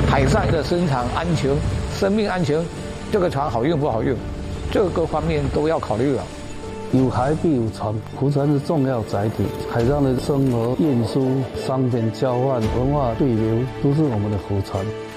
海上的生产安全、生命安全，这个船好用不好用，这个各方面都要考虑了。 有海必有船，湖船是重要载体，海上的生活、运输、商品交换、文化对流，都是我们的湖船。